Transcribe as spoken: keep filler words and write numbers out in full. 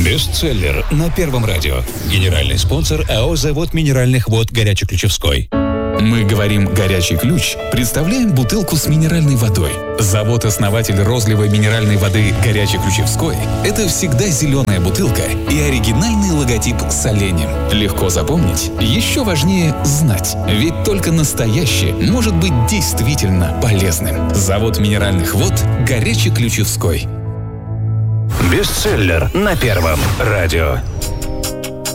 Бестселлер на Первом радио. Генеральный спонсор АО «Завод минеральных вод Горячеключевской». Мы говорим «горячий ключ», представляем бутылку с минеральной водой. Завод-основатель розлива минеральной воды Горячеключевской – это всегда зеленая бутылка и оригинальный логотип с оленем. Легко запомнить, еще важнее знать, ведь только настоящее может быть действительно полезным. Завод минеральных вод Горячеключевской. Бестселлер на Первом радио.